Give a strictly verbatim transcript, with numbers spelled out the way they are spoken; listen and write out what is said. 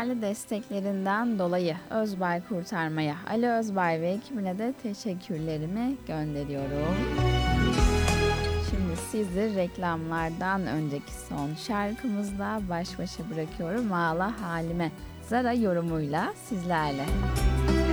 değerli desteklerinden dolayı Özbay Kurtarma'ya, Ali Özbay ve ekibine de teşekkürlerimi gönderiyorum. Şimdi sizi reklamlardan önceki son şarkımızla baş başa bırakıyorum. Ağla Halime Zara yorumuyla sizlerle.